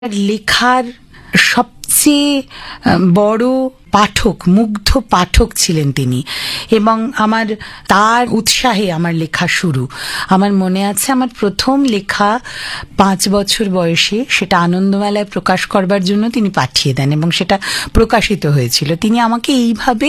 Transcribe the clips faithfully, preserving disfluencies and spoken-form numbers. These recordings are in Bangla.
লেখার সবচেয়ে বড় পাঠক, মুগ্ধ পাঠক ছিলেন তিনি, এবং আমার তার উৎসাহে আমার লেখা শুরু। আমার মনে আছে আমার প্রথম লেখা পাঁচ বছর বয়সে সেটা আনন্দমেলায় প্রকাশ করবার জন্য তিনি পাঠিয়ে দেন এবং সেটা প্রকাশিত হয়েছিল। তিনি আমাকে এইভাবে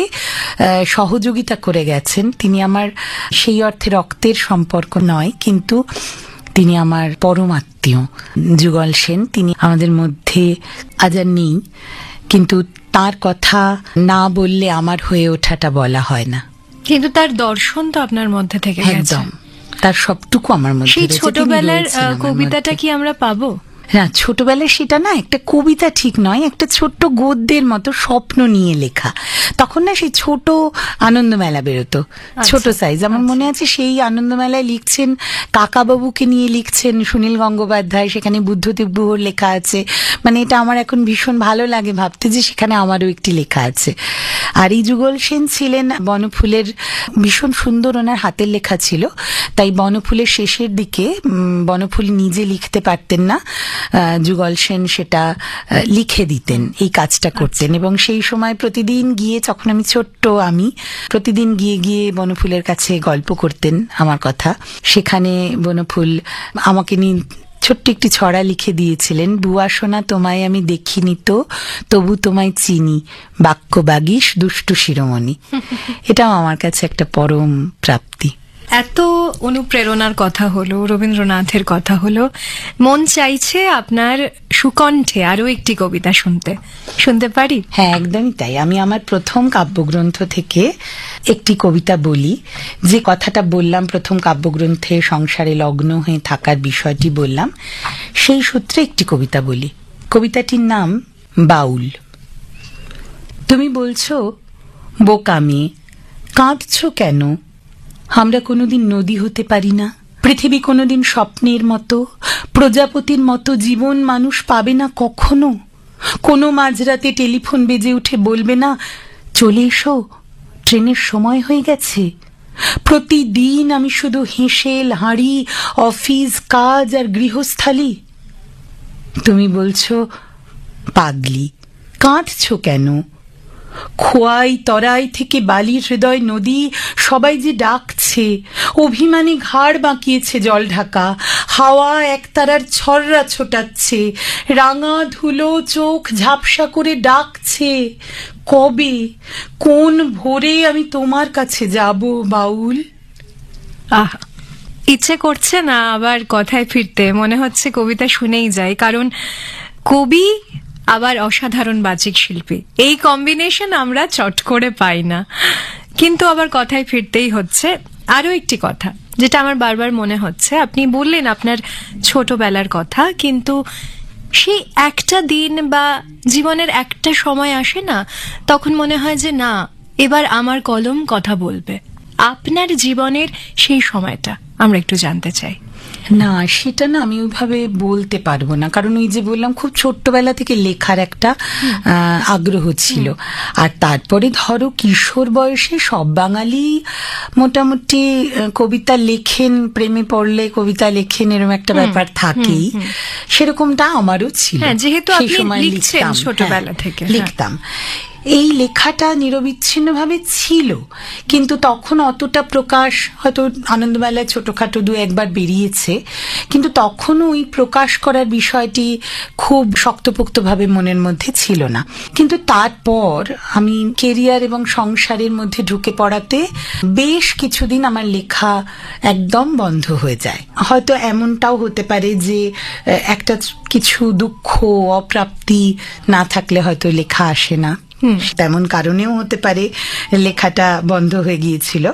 সহযোগিতা করে গেছেন। তিনি আমার সেই অর্থে রক্তের সম্পর্ক নয়, কিন্তু তিনি আমার পরম আত্মীয়। যুগল সেন, তিনি আমাদের মধ্যে আজ আর নেই, কিন্তু তার কথা না বললে আমার হয়ে ওঠাটা বলা হয় না। কিন্তু তার দর্শন তো আপনার মধ্যে থেকে গেছে। একদম, তার সবটুকু আমার মধ্যে। সেই ছোটবেলার কবিতাটা কি আমরা পাবো? না, ছোটবেলায় সেটা না, একটা কবিতা ঠিক নয়, একটা ছোট্ট গদ্যের মতো স্বপ্ন নিয়ে লেখা। তখন না সেই ছোট আনন্দমেলা বেরোতো, ছোট সাইজ। আমার মনে আছে সেই আনন্দমেলায় লিখছেন কাকাবাবুকে নিয়ে লিখছেন সুনীল গঙ্গোপাধ্যায়, সেখানে বুদ্ধদেব গুহর লেখা আছে। মানে এটা আমার এখন ভীষণ ভালো লাগে ভাবতে যে সেখানে আমারও একটি লেখা আছে। আর এই যুগল সেন ছিলেন বনফুলের, ভীষণ সুন্দর ওনার হাতের লেখা ছিল। তাই বনফুলের শেষের দিকে, বনফুল নিজে লিখতে পারতেন না, যুগল সেন সেটা লিখে দিতেন, এই কাজটা করতেন। এবং সেই সময় প্রতিদিন গিয়ে, যখন আমি ছোট্ট, আমি প্রতিদিন গিয়ে গিয়ে বনফুলের কাছে গল্প করতেন আমার কথা। সেখানে বনফুল আমাকে নিয়ে ছোট্ট একটি ছড়া লিখে দিয়েছিলেন, বুয়া সোনা তোমায় আমি দেখিনি তো তবু তোমায় চিনি, বাক্য বাগিস দুষ্টু শিরোমণি। এটাও আমার কাছে একটা পরম প্রাপ্তি। এত অনুপ্রেরণার কথা হলো, রবীন্দ্রনাথের কথা হলো, মন চাইছে আপনার সুকণ্ঠে আরো একটি কবিতা শুনতে। শুনতে পারি? হ্যাঁ, একদমই তাই। আমি আমার প্রথম কাব্যগ্রন্থ থেকে একটি কবিতা বলি। যে কথাটা বললাম প্রথম কাব্যগ্রন্থে সংসারে লগ্ন হয়ে থাকার বিষয়টি বললাম, সেই সূত্রে একটি কবিতা বলি। কবিতাটির নাম বাউল। তুমি বলছো বোকা মেয়ে, কাঁদছো কেন? আমরা কোনোদিন নদী হতে পারি না, পৃথিবী কোনোদিন স্বপ্নের মতো প্রজাপতির মতো জীবন মানুষ পাবে না কখনো। কোনো মাঝরাতে টেলিফোন বেজে উঠে বলবে না চলে এসো, ট্রেনের সময় হয়ে গেছে। প্রতিদিন আমি শুধু হেঁসেল হাঁড়ি, অফিস কাজ আর গৃহস্থালী। তুমি বলছো পাগলি, কাঁদছো কেন? খোয়াই তরাই থেকে বালির হৃদয় নদী সবাই যে ডাকছে, অভিমানী ঘাড় বাঁকিয়েছে জল ঢাকা, হাওয়া একতারার ছররা ছোটাচ্ছে, রাঙা ধুলো চোখ ঝাপসা করে ডাকছে। কবে, কোন ভোরে আমি তোমার কাছে যাব বাউল? আহ, ইচ্ছে করছে না আবার কথায় ফিরতে, মনে হচ্ছে কবিতা শুনেই যায়। কারণ কবি আবার অসাধারণ বাচিক শিল্পী, এই কম্বিনেশন আমরা চট করে পাই না। কিন্তু আবার কথায় ফিরতেই হচ্ছে। আরো একটি কথা যেটা আমার বারবার মনে হচ্ছে, আপনি বললেন আপনার ছোটবেলার কথা, কিন্তু সেই একটা দিন বা জীবনের একটা সময় আসে না, তখন মনে হয় যে না, এবার আমার কলম কথা বলবে। আপনার জীবনের সেই সময়টা আমরা একটু জানতে চাই। না, সেটা না আমি ওইভাবে বলতে পারবো না, কারণ ওই যে বললাম খুব ছোট্টবেলা থেকে লেখার একটা আগ্রহ ছিল। আর তারপরে ধরো কিশোর বয়সে সব বাঙালি মোটামুটি কবিতা লেখেন, প্রেমে পড়লে কবিতা লেখেন, এরকম একটা ব্যাপার থাকেই। সেরকমটা আমারও ছিল, যেহেতু আপনি লিখছেন ছোটবেলা থেকে। লিখতাম, এই লেখাটা নিরবিচ্ছিন্নভাবে ছিল, কিন্তু তখন অতটা প্রকাশ, হয়তো আনন্দমেলায় ছোটখাটো দু একবার বেরিয়েছে, কিন্তু তখনও ওই প্রকাশ করার বিষয়টি খুব শক্তপোক্তভাবে মনের মধ্যে ছিল না। কিন্তু তারপর আমি কেরিয়ার এবং সংসারের মধ্যে ঢুকে পড়াতে বেশ কিছুদিন আমার লেখা একদম বন্ধ হয়ে যায়। হয়তো এমনটাও হতে পারে যে একটা কিছু দুঃখ অপ্রাপ্তি না থাকলে হয়তো লেখা আসে না, তেমন কারণেও হতে পারে লেখাটা বন্ধ হয়ে গিয়েছিল।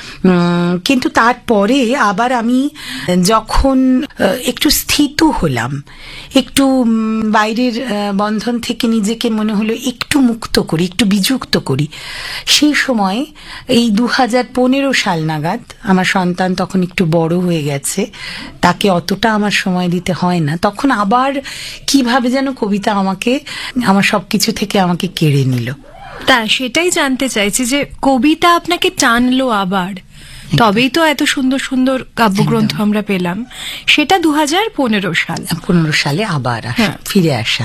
কিন্তু তারপরে আবার আমি যখন একটু স্থিত হলাম, একটু বাইরের বন্ধন থেকে নিজেকে মনে হলো একটু মুক্ত করি, একটু বিযুক্ত করি, সেই সময় এই দু হাজার পনেরো সাল নাগাদ আমার সন্তান তখন একটু বড় হয়ে গেছে, তাকে অতটা আমার সময় দিতে হয় না, তখন আবার কিভাবে যেন কবিতা আমাকে আমার সবকিছু থেকে আমাকে কেড়ে নিল। তা সেটাই জানতে চাইছি যে কবিতা আপনাকে টানলো আবার, তবেই তো এত সুন্দর সুন্দর কাব্যগ্রন্থ আমরা পেলাম। সেটা দু হাজার পনেরো সাল পনেরো সালে আবার আসা, হ্যাঁ। ফিরে আসা।